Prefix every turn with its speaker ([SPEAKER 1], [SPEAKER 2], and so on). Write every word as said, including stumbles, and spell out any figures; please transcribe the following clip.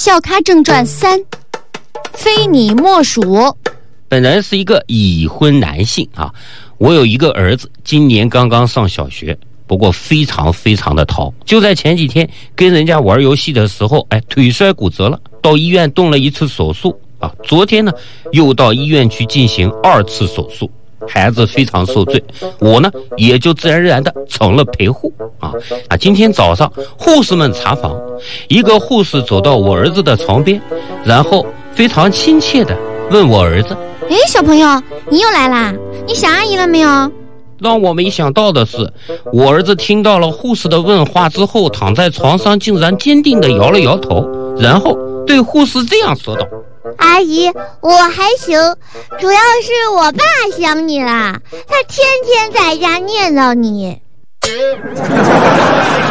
[SPEAKER 1] 笑咖正传三，非你莫属。
[SPEAKER 2] 本人是一个已婚男性啊，我有一个儿子，今年刚刚上小学，不过非常非常的淘。就在前几天跟人家玩游戏的时候，哎，腿摔骨折了，到医院动了一次手术啊。昨天呢，又到医院去进行二次手术。孩子非常受罪，我呢也就自然而然的成了陪护啊啊！今天早上护士们查房，一个护士走到我儿子的床边，然后非常亲切的问我儿子：“
[SPEAKER 1] 哎，小朋友，你又来啦？你想阿姨了没有？”
[SPEAKER 2] 让我没想到的是，我儿子听到了护士的问话之后，躺在床上竟然坚定的摇了摇头，然后对护士这样说道：“
[SPEAKER 3] 阿姨，我还行，主要是我爸想你啦，他天天在家念叨你。”